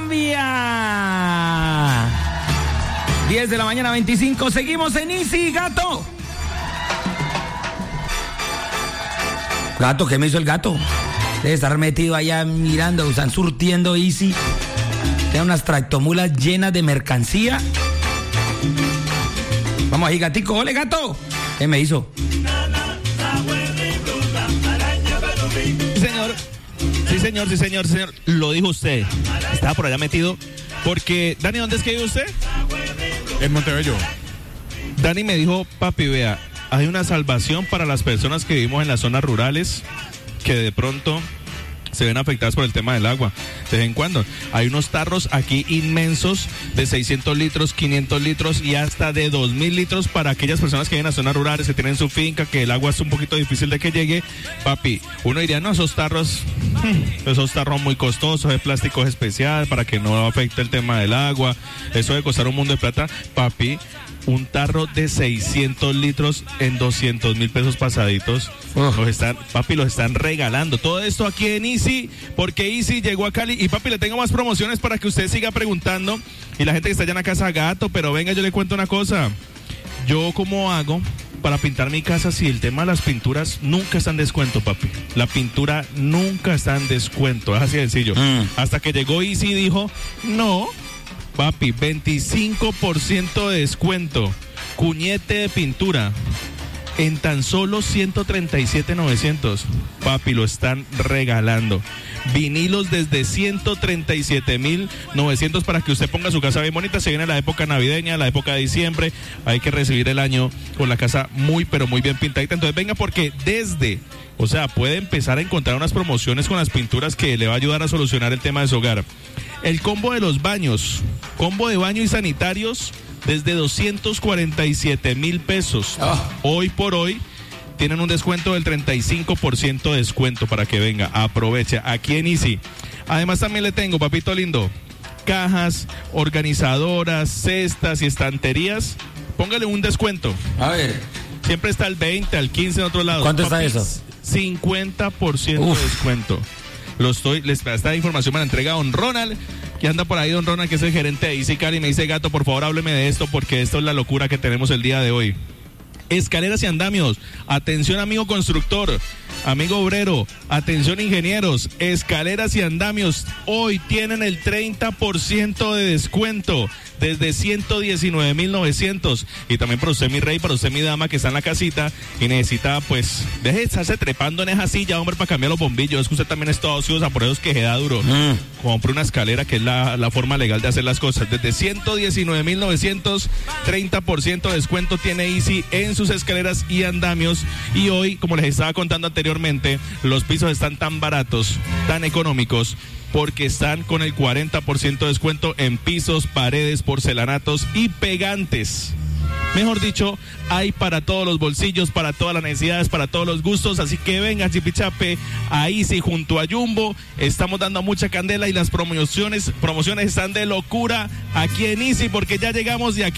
Colombia. 10 de la mañana, 25. Seguimos en Easy, gato. Gato, ¿qué me hizo el gato? Debe estar metido allá mirando, están surtiendo Easy. Tiene unas tractomulas llenas de mercancía. Vamos ahí, gatico. ¡Ole, gato! ¿Qué me hizo? Sí, señor. Lo dijo usted. Estaba por allá metido. Porque, Dani, ¿dónde es que vive usted? En Montebello. Dani me dijo, papi, vea, hay una salvación para las personas que vivimos en las zonas rurales que de pronto se ven afectadas por el tema del agua. De vez en cuando. Hay unos tarros aquí inmensos de 600 litros, 500 litros y hasta de 2.000 litros para aquellas personas que viven en las zonas rurales, que tienen su finca, que el agua es un poquito difícil de que llegue. Papi, uno diría, no, esos tarros muy costosos, de plástico especial para que no afecte el tema del agua. Eso debe costar un mundo de plata. Papi, un tarro de 600 litros en 200.000 pesos pasaditos. Los están regalando. Todo esto aquí en Easy, porque Easy llegó a Cali. Y papi, le tengo más promociones para que usted siga preguntando. Y la gente que está allá en la casa, gato, pero venga, yo le cuento una cosa. Yo, ¿cómo hago para pintar mi casa si el tema de las pinturas nunca está en descuento, papi? La pintura nunca está en descuento, es así de sencillo. Hasta que llegó Easy y dijo, no, papi, 25% de descuento, cuñete de pintura, en tan solo 137.900. Papi, lo están regalando. Vinilos desde 137.900 para que usted ponga su casa bien bonita. Se viene la época navideña, la época de diciembre. Hay que recibir el año con la casa muy, pero muy bien pintadita. Entonces venga, porque puede empezar a encontrar unas promociones con las pinturas que le va a ayudar a solucionar el tema de su hogar. El combo de los baños, combo de baño y sanitarios, desde 247.000 pesos. Hoy por hoy tienen un descuento del 35% de descuento para que venga, aproveche aquí en Easy. Además también le tengo, papito lindo, cajas, organizadoras, cestas y estanterías. Póngale un descuento. A ver. Siempre está al 20, al 15 en otro lado. ¿Cuánto está eso? 50% de descuento. Esta información me la entrega don Ronald, que anda por ahí, don Ronald, que es el gerente de Easy Cali, y me dice, gato, por favor, hábleme de esto, porque esto es la locura que tenemos el día de hoy. Escaleras y andamios, atención amigo constructor, amigo obrero, atención ingenieros, escaleras y andamios, hoy tienen el 30% de descuento, desde 119.900. Y también para usted, mi rey, para usted, mi dama, que está en la casita y necesita, pues, deje de estarse trepando en esa silla, hombre, para cambiar los bombillos. Es que usted también es todo ociosa, por eso es que se da duro. Compre una escalera, que es la forma legal de hacer las cosas. Desde 119.900, 30% de descuento tiene Easy en sus escaleras y andamios. Y hoy, como les estaba contando anteriormente, los pisos están tan baratos, tan económicos, porque están con el 40% de descuento en pisos, paredes, porcelanatos y pegantes. Mejor dicho, hay para todos los bolsillos, para todas las necesidades, para todos los gustos. Así que venga, Chipichape, a Easy junto a Jumbo. Estamos dando mucha candela y las promociones están de locura aquí en Easy, porque ya llegamos de aquí.